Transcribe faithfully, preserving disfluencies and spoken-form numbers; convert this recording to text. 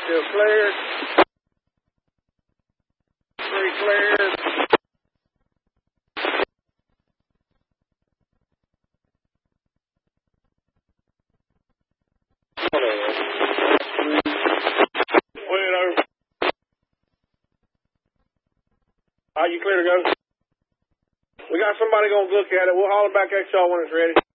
Still clear. Three clear. Wait over. Are you clear to go? We got somebody going to look at it. We'll holler back at y'all when it's ready.